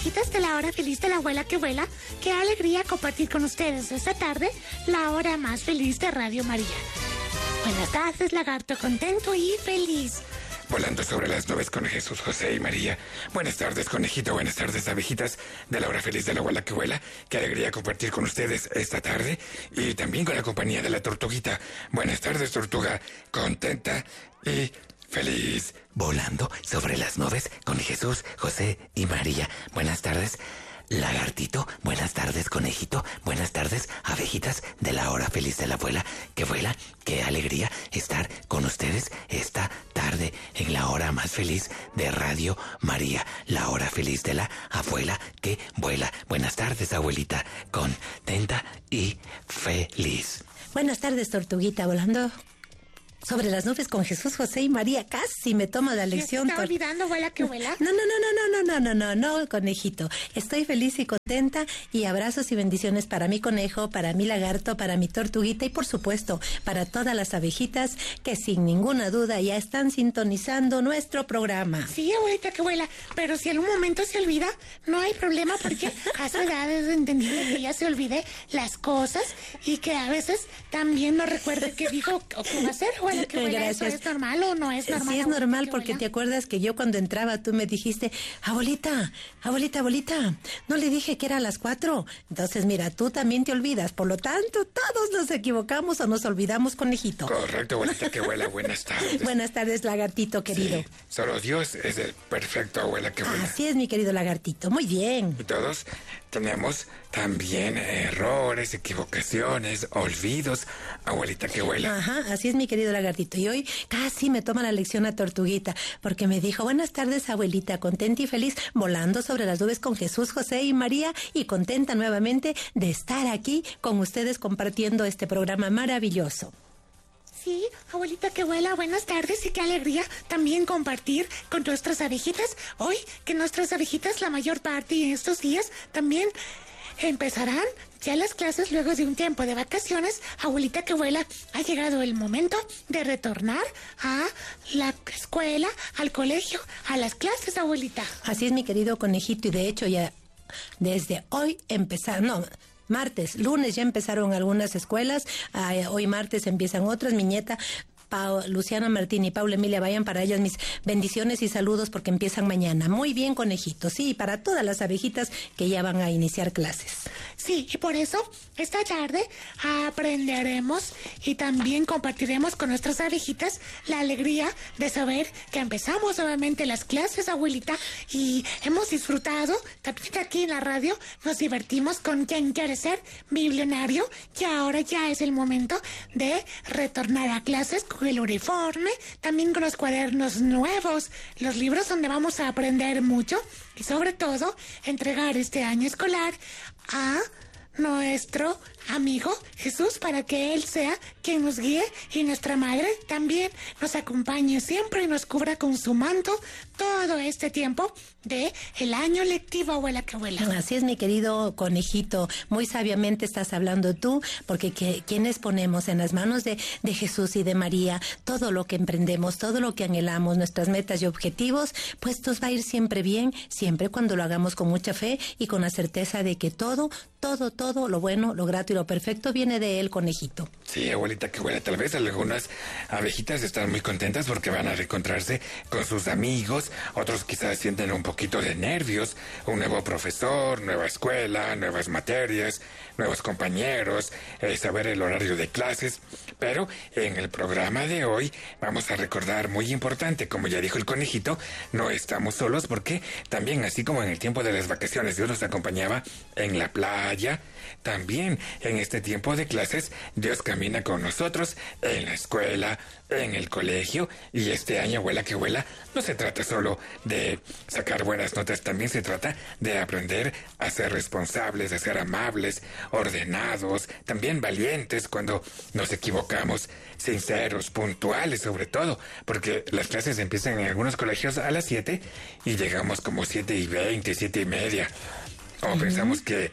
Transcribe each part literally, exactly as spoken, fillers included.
abejitas de la hora feliz de la abuela que vuela. Qué alegría compartir con ustedes esta tarde la hora más feliz de Radio María. Buenas tardes, lagarto contento y feliz. Volando sobre las nubes con Jesús, José y María. Buenas tardes, conejito. Buenas tardes, abejitas de la hora feliz de la abuela que vuela. Qué alegría compartir con ustedes esta tarde y también con la compañía de la tortuguita. Buenas tardes, tortuga. Contenta y feliz. Volando sobre las nubes con Jesús, José y María. Buenas tardes, lagartito. Buenas tardes, conejito. Buenas tardes, abejitas de la hora feliz de la abuela que vuela. Qué alegría estar con ustedes esta tarde en la hora más feliz de Radio María, la hora feliz de la abuela que vuela. Buenas tardes, abuelita, contenta y feliz. Buenas tardes, tortuguita, volando sobre las nubes con Jesús, José y María. Casi me toma la lección. ¿Se está olvidando, abuela que vuela? No, no, no, no, no, no, no, no, no, no, conejito. Estoy feliz y contenta y abrazos y bendiciones para mi conejo, para mi lagarto, para mi tortuguita y por supuesto para todas las abejitas que sin ninguna duda ya están sintonizando nuestro programa. Sí, abuelita que vuela, pero si en un momento se olvida, no hay problema porque a su edad es entendible que ya se olvide las cosas y que a veces también no recuerde qué dijo o qué va a hacer, abuela. Que vuela, Gracias. ¿eso es normal o no es normal? Sí, es normal porque te acuerdas que yo cuando entraba tú me dijiste, abuelita, abuelita, abuelita, no le dije que era a las cuatro. Entonces, mira, tú también te olvidas. Por lo tanto, todos nos equivocamos o nos olvidamos, conejito. Correcto, abuelita que vuela. Buenas tardes. Buenas tardes, lagartito querido. Sí, solo Dios es el perfecto, abuela que vuela. Así es, mi querido lagartito. Muy bien. Y todos tenemos también errores, equivocaciones, olvidos, abuelita que vuela. Ajá, así es, mi querido lagartito. Y hoy casi me toma la lección a tortuguita, porque me dijo, buenas tardes, abuelita, contenta y feliz, volando sobre las nubes con Jesús, José y María, y contenta nuevamente de estar aquí con ustedes compartiendo este programa maravilloso. Sí, abuelita que vuela, buenas tardes y qué alegría también compartir con nuestras abejitas. Hoy que nuestras abejitas la mayor parte de estos días también empezarán ya las clases luego de un tiempo de vacaciones. Abuelita que vuela, ha llegado el momento de retornar a la escuela, al colegio, a las clases, abuelita. Así es, mi querido conejito, y de hecho ya desde hoy empezar, no... Martes, lunes ya empezaron algunas escuelas, uh, hoy martes empiezan otras. Mi nieta Pau, Luciana Martín y Paula Emilia, vayan para ellas mis bendiciones y saludos porque empiezan mañana. Muy bien, conejito, sí, y para todas las abejitas que ya van a iniciar clases. Sí, y por eso esta tarde aprenderemos y también compartiremos con nuestras abejitas la alegría de saber que empezamos nuevamente las clases, abuelita, y hemos disfrutado, también aquí en la radio, nos divertimos con Quien quiere ser billonario, y ahora ya es el momento de retornar a clases con el uniforme, también con los cuadernos nuevos, los libros donde vamos a aprender mucho y sobre todo entregar este año escolar a nuestro amigo Jesús para que Él sea quien nos guíe y nuestra madre también nos acompañe siempre y nos cubra con su manto todo este tiempo de el año lectivo, abuela que vuela. Así es, mi querido conejito, muy sabiamente estás hablando tú, porque que, quienes ponemos en las manos de, de Jesús y de María todo lo que emprendemos, todo lo que anhelamos, nuestras metas y objetivos, pues nos va a ir siempre bien, siempre cuando lo hagamos con mucha fe y con la certeza de que todo, todo, todo lo bueno, lo grato y lo perfecto viene de Él, conejito. Sí, abuelita que vuela, tal vez algunas abejitas están muy contentas porque van a reencontrarse con sus amigos, otros quizás sienten un poquito de nervios, un nuevo profesor, nueva escuela, nuevas materias, nuevos compañeros, eh, saber el horario de clases, pero en el programa de hoy vamos a recordar muy importante, como ya dijo el conejito, no estamos solos porque también así como en el tiempo de las vacaciones Dios nos acompañaba en la playa, también en este tiempo de clases Dios camina con nosotros en la escuela, en el colegio, y este año, abuela que vuela, no se trata solo de sacar buenas notas, también se trata de aprender a ser responsables, a ser amables, ordenados, también valientes cuando nos equivocamos, sinceros, puntuales sobre todo, porque las clases empiezan en algunos colegios a las siete y llegamos como siete y veinte, siete y media, o uh-huh. pensamos que,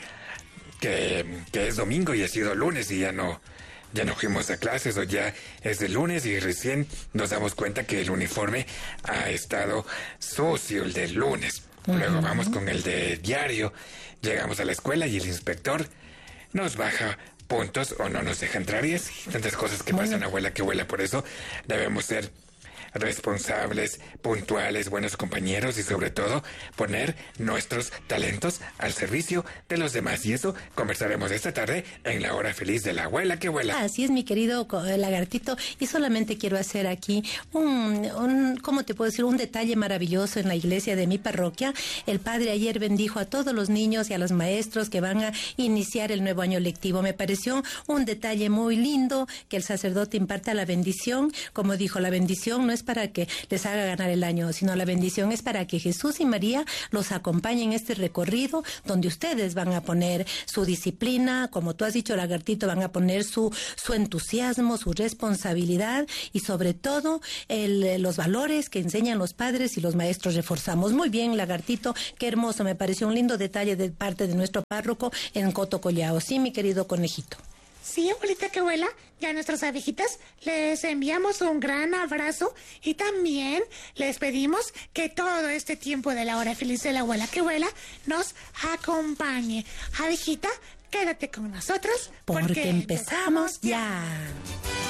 que, que es domingo y ha sido lunes y ya no... Ya no fuimos a clases o ya es de lunes y recién nos damos cuenta que el uniforme ha estado sucio el del lunes. Luego Ujú. vamos con el de diario. Llegamos a la escuela y el inspector nos baja puntos o no nos deja entrar y así. Tantas cosas que pasan, abuela, que abuela. Por eso debemos ser responsables, puntuales, buenos compañeros y sobre todo poner nuestros talentos al servicio de los demás. Y eso conversaremos esta tarde en la hora feliz de la abuela que vuela. Así es, mi querido co- lagartito, y solamente quiero hacer aquí un, un, ¿cómo te puedo decir? Un detalle maravilloso en la iglesia de mi parroquia. El padre ayer bendijo a todos los niños y a los maestros que van a iniciar el nuevo año lectivo. Me pareció un detalle muy lindo que el sacerdote imparta la bendición. Como dijo, la bendición no es para que les haga ganar el año, sino la bendición es para que Jesús y María los acompañen en este recorrido donde ustedes van a poner su disciplina, como tú has dicho, lagartito, van a poner su, su entusiasmo, su responsabilidad y sobre todo el, los valores que enseñan los padres y los maestros reforzamos. Muy bien, lagartito, qué hermoso, me pareció un lindo detalle de parte de nuestro párroco en Coto Collao. Sí, mi querido conejito. Sí, abuelita que vuela, ya a nuestras abejitas les enviamos un gran abrazo y también les pedimos que todo este tiempo de la hora feliz de la abuela que vuela nos acompañe. Abejita, quédate con nosotros Porque empezamos ya.